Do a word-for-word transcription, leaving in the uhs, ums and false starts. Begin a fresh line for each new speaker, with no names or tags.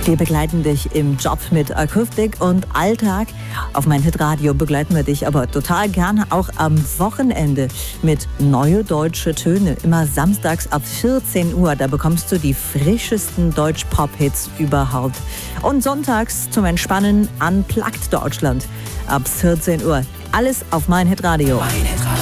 Wir begleiten dich im Job mit Akustik und Alltag. Auf mein Hitradio begleiten wir dich aber total gerne auch am Wochenende mit neue deutsche Töne. Immer samstags ab vierzehn Uhr, da bekommst du die frischesten Deutsch-Pop-Hits überhaupt. Und sonntags zum Entspannen Unplugged Deutschland ab vierzehn Uhr. Alles auf mein Hitradio.
Mein